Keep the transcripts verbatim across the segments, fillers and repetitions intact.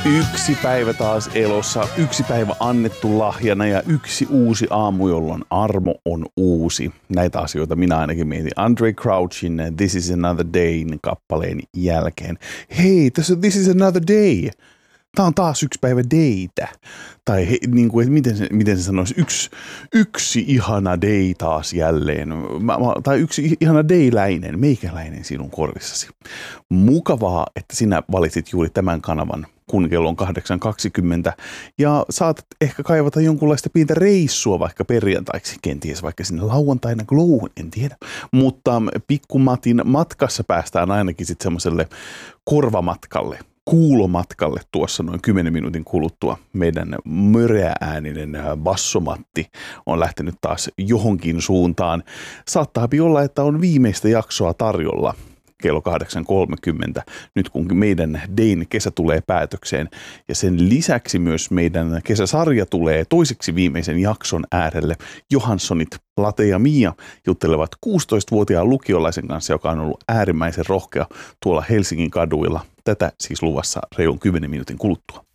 Yksi päivä taas elossa, yksi päivä annettu lahjana ja yksi uusi aamu, jolloin armo on uusi. Näitä asioita minä ainakin mietin Andre Crouchin This is Another Day -kappaleen jälkeen. Hei, tässä on This is Another Day. Tämä on taas yksi päivä deitä. Tai he, niin kuin, että miten, se, miten se sanoisi, yksi, yksi ihana day taas jälleen. Mä, mä, tai yksi ihana dayläinen, meikäläinen sinun korvissasi. Mukavaa, että sinä valitsit juuri tämän kanavan, kun kello on kahdeksan kaksikymmentä. Ja saatat ehkä kaivata jonkunlaista pientä reissua vaikka perjantaiksi, kenties vaikka sinne lauantaina glowhun, en tiedä. Mutta pikkumatin matkassa päästään ainakin sitten semmoiselle korvamatkalle. Kuulomatkalle tuossa noin kymmenen minuutin kuluttua. Meidän möreääninen bassomatti on lähtenyt taas johonkin suuntaan. Saattaapi olla, että on viimeistä jaksoa tarjolla kello kahdeksan kolmekymmentä, nyt kun meidän Dayn kesä tulee päätökseen. Ja sen lisäksi myös meidän kesäsarja tulee toiseksi viimeisen jakson äärelle. Johanssonit, Late ja Mia juttelevat kuusitoistavuotiaan lukiolaisen kanssa, joka on ollut äärimmäisen rohkea tuolla Helsingin kaduilla. Tätä siis luvassa reilun kymmenen minuutin kuluttua.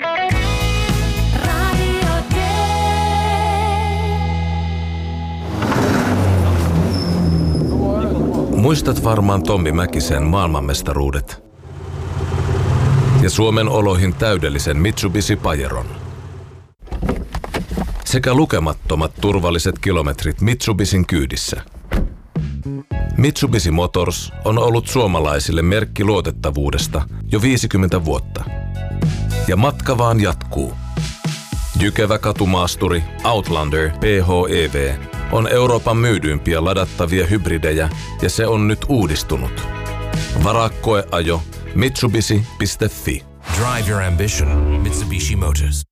Muistat varmaan Tommi Mäkisen maailmanmestaruudet ja Suomen oloihin täydellisen Mitsubishi Pajeron. Sekä lukemattomat turvalliset kilometrit Mitsubishin kyydissä. Mitsubishi Motors on ollut suomalaisille merkki luotettavuudesta jo viisikymmentä vuotta. Ja matka vaan jatkuu. Jykevä katumaasturi Outlander P H E V on Euroopan myydyimpiä ladattavia hybridejä ja se on nyt uudistunut. Varaa koeajo mitsubishi piste fi. Drive your ambition. Mitsubishi Motors.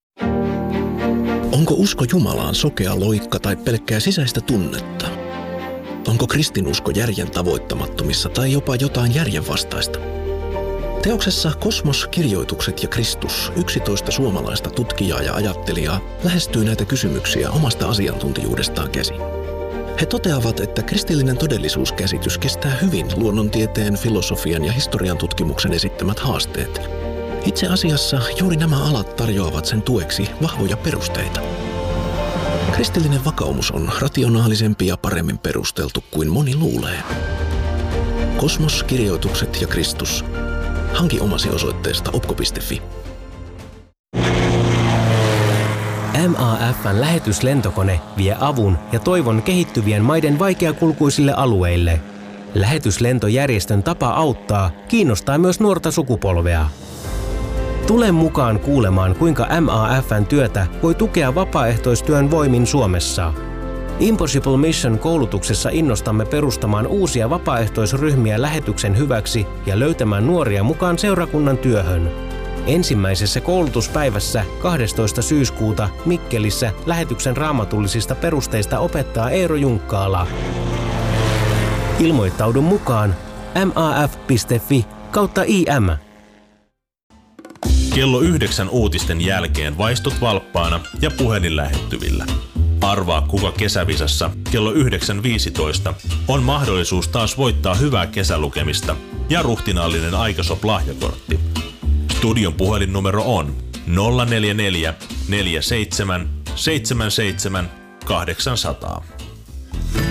Onko usko Jumalaan sokea loikka tai pelkkää sisäistä tunnetta? Onko kristinusko järjen tavoittamattomissa tai jopa jotain järjenvastaista? Teoksessa Kosmos, kirjoitukset ja Kristus yksitoista suomalaista tutkijaa ja ajattelijaa lähestyy näitä kysymyksiä omasta asiantuntijuudestaan käsin. He toteavat, että kristillinen todellisuuskäsitys kestää hyvin luonnontieteen, filosofian ja historian tutkimuksen esittämät haasteet. Itse asiassa juuri nämä alat tarjoavat sen tueksi vahvoja perusteita. Kristillinen vakaumus on rationaalisempi ja paremmin perusteltu kuin moni luulee. Kosmos, kirjoitukset ja Kristus. Hanki omasi osoitteesta opco piste fi. M A F:n lähetyslentokone vie avun ja toivon kehittyvien maiden vaikeakulkuisille alueille. Lähetyslentojärjestön tapa auttaa kiinnostaa myös nuorta sukupolvea. Tule mukaan kuulemaan, kuinka M A F:n työtä voi tukea vapaaehtoistyön voimin Suomessa. Impossible Mission-koulutuksessa innostamme perustamaan uusia vapaaehtoisryhmiä lähetyksen hyväksi ja löytämään nuoria mukaan seurakunnan työhön. Ensimmäisessä koulutuspäivässä kahdestoista syyskuuta Mikkelissä lähetyksen raamatullisista perusteista opettaa Eero Junkkaala. Ilmoittaudu mukaan maf piste fi kautta im. Kello yhdeksän uutisten jälkeen vaistut valppaana ja puhelin lähettyvillä. Arvaa, kuka kesävisassa kello yhdeksän viisitoista on mahdollisuus taas voittaa hyvää kesälukemista ja ruhtinaallinen Aikasop-lahjakortti. Studion puhelinnumero on nolla neljä neljä neljä seitsemän seitsemän seitsemän kahdeksansataa.